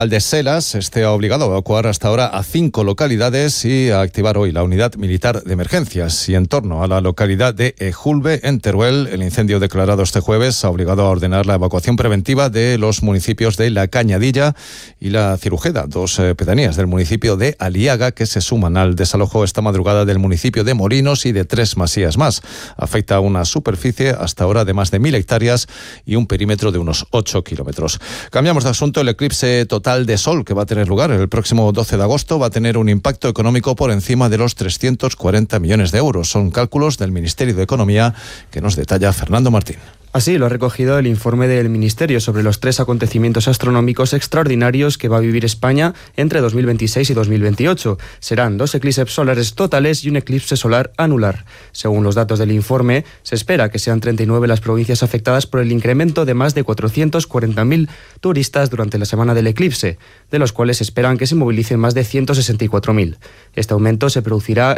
de Selas ha obligado a evacuar hasta ahora a 5 localidades y a activar hoy la unidad militar de emergencias. Y en torno a la localidad de Ejulbe, en Teruel, el incendio declarado este jueves ha obligado a ordenar la evacuación preventiva de los municipios de La Cañadilla y La Cirujeda, 2 pedanías del municipio de Aliaga, que se suman al desalojo esta madrugada del municipio de Molinos y de 3 masías más. Afecta a una superficie hasta ahora de más de 1.000 hectáreas y un perímetro de unos 8 kilómetros. Cambiamos de asunto. El eclipse total de Sol que va a tener lugar el próximo 12 de agosto va a tener un impacto económico por encima de los 340 millones de euros. Son cálculos del Ministerio de Economía que nos detalla Fernando Martín. Así lo ha recogido el informe del Ministerio sobre los 3 acontecimientos astronómicos extraordinarios que va a vivir España entre 2026 y 2028. Serán 2 eclipses solares totales y un eclipse solar anular. Según los datos del informe, se espera que sean 39 las provincias afectadas por el incremento de más de 440.000 turistas durante la semana del eclipse, de los cuales esperan que se movilicen más de 164.000. Este aumento se traducirá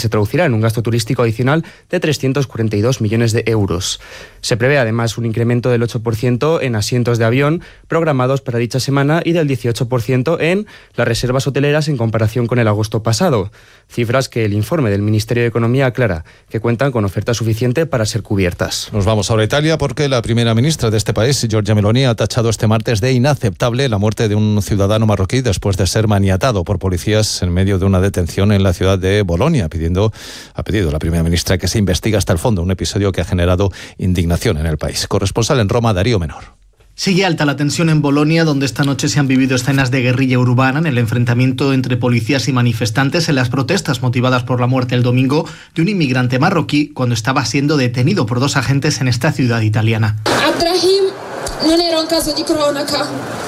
en un gasto turístico adicional de 342 millones de euros. Se prevé además un incremento del 8% en asientos de avión programados para dicha semana y del 18% en las reservas hoteleras en comparación con el agosto pasado. Cifras que el informe del Ministerio de Economía aclara que cuentan con oferta suficiente para ser cubiertas. Nos vamos ahora a Italia porque la primera ministra de este país, Giorgia Meloni, ha tachado este martes de inaceptable la muerte de un ciudadano marroquí después de ser maniatado por policías en medio de una detención en la ciudad de Bolonia. Ha pedido la primera ministra que se investigue hasta el fondo un episodio que ha generado indignación en el país. Corresponsal en Roma, Darío Menor. Sigue alta la tensión en Bolonia, donde esta noche se han vivido escenas de guerrilla urbana en el enfrentamiento entre policías y manifestantes en las protestas motivadas por la muerte el domingo de un inmigrante marroquí cuando estaba siendo detenido por 2 agentes en esta ciudad italiana. Abdrahim no era un caso de cronaca.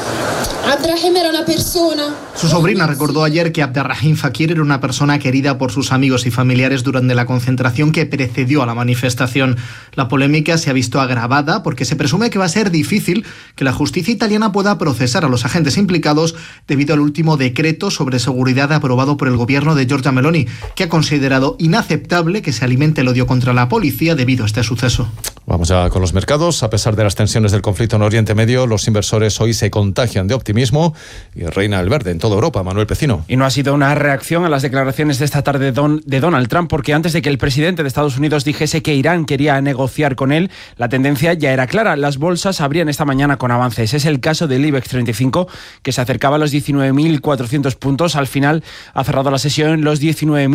Abdrahim era una persona. Su sobrina recordó ayer que Abderrahim Fakir era una persona querida por sus amigos y familiares durante la concentración que precedió a la manifestación. La polémica se ha visto agravada porque se presume que va a ser difícil que la justicia italiana pueda procesar a los agentes implicados debido al último decreto sobre seguridad aprobado por el gobierno de Giorgia Meloni, que ha considerado inaceptable que se alimente el odio contra la policía debido a este suceso. Vamos ya con los mercados. A pesar de las tensiones del conflicto en Oriente Medio, los inversores hoy se contagian de optimismo y reina el verde en toda Europa. Manuel Pecino. Y no ha sido una reacción a las declaraciones de esta tarde de Donald Trump, porque antes de que el presidente de Estados Unidos dijese que Irán quería negociar con él, la tendencia ya era clara. Las bolsas abrían esta mañana con avances. Es el caso del IBEX 35, que se acercaba a los 19.400 puntos. Al final ha cerrado la sesión en los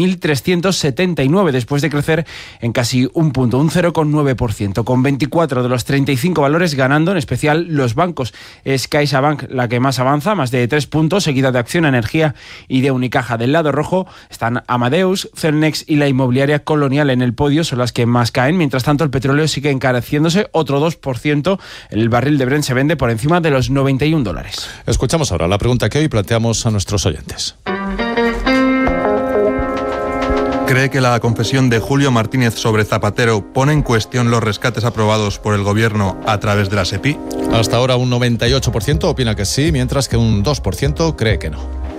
19.379, después de crecer en casi un punto, un 0,9%, con 24 de los 35 valores ganando, en especial los bancos. Es CaixaBank la que más avanza, más de 3 puntos, seguida de Acciona Energía y de Unicaja. Del lado rojo están Amadeus, Celnex y la inmobiliaria Colonial en el podio, son las que más caen. Mientras tanto, el petróleo sigue encareciéndose otro 2%. El barril de Brent se vende por encima de los $91. Escuchamos ahora la pregunta que hoy planteamos a nuestros oyentes. ¿Cree que la confesión de Julio Martínez sobre Zapatero pone en cuestión los rescates aprobados por el Gobierno a través de la SEPI? Hasta ahora un 98% opina que sí, mientras que un 2% cree que no.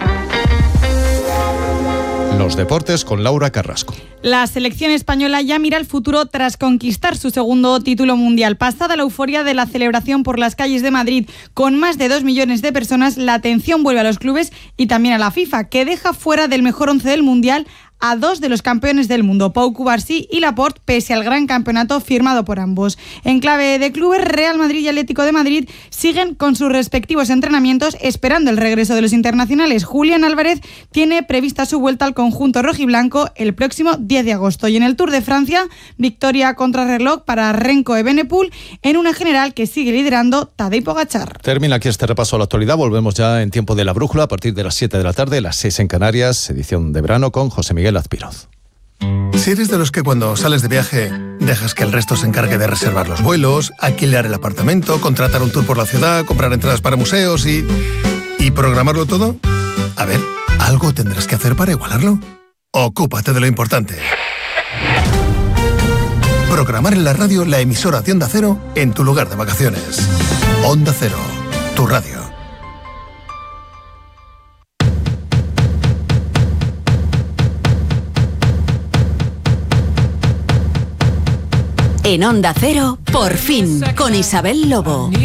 Los deportes con Laura Carrasco. La selección española ya mira al futuro tras conquistar su segundo título mundial. Pasada la euforia de la celebración por las calles de Madrid con más de 2 millones de personas, la atención vuelve a los clubes y también a la FIFA, que deja fuera del mejor 11 del mundial a 2 de los campeones del mundo, Pau Cubarsí y Laporte, pese al gran campeonato firmado por ambos. En clave de clubes, Real Madrid y Atlético de Madrid siguen con sus respectivos entrenamientos esperando el regreso de los internacionales. Julián Álvarez tiene prevista su vuelta al conjunto rojiblanco el próximo 10 de agosto. Y en el Tour de Francia, victoria contrarreloj para Renko Evenepoel en una general que sigue liderando Tadej Pogačar. Termina aquí este repaso a la actualidad. Volvemos ya en tiempo de la brújula a partir de las 7 de la tarde, las 6 en Canarias, edición de verano con José Miguel Azpiroz. Si eres de los que cuando sales de viaje dejas que el resto se encargue de reservar los vuelos, alquilar el apartamento, contratar un tour por la ciudad, comprar entradas para museos y programarlo todo, a ver, algo tendrás que hacer para igualarlo. Ocúpate de lo importante. Programar en la radio la emisora de Onda Cero en tu lugar de vacaciones. Onda Cero, tu radio. En Onda Cero, por fin, con Isabel Lobo.